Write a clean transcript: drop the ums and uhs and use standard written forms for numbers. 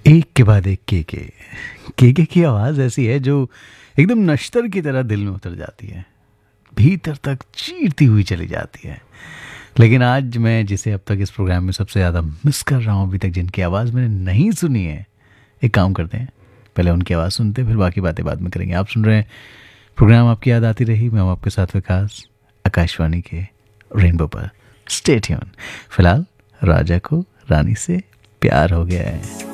एक के बाद एक केके की आवाज़ ऐसी है जो एकदम नश्तर की तरह दिल में उतर जाती है, भीतर तक चीरती हुई चली जाती है। लेकिन आज मैं जिसे अब तक इस प्रोग्राम में सबसे ज़्यादा मिस कर रहा हूँ, अभी तक जिनकी आवाज़ मैंने नहीं सुनी है, एक काम करते हैं, पहले उनकी आवाज़ सुनते हैं, फिर बाकी बातें बाद में करेंगे। आप सुन रहे हैं प्रोग्राम आपकी याद आती रही, मैं हूँ आपके साथ विकास, आकाशवाणी के रेनबो पर। Stay tune. फिलहाल राजा को रानी से प्यार हो गया है।